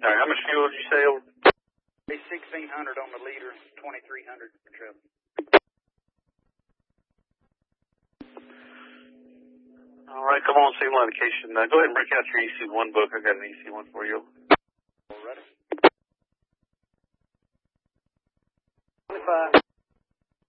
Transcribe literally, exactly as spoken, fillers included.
All right, how much fuel did you say? sixteen hundred on the liter, twenty-three hundred for travel. All right, come on, same location. Uh, go ahead and break out your E C one book. I got an E C one for you.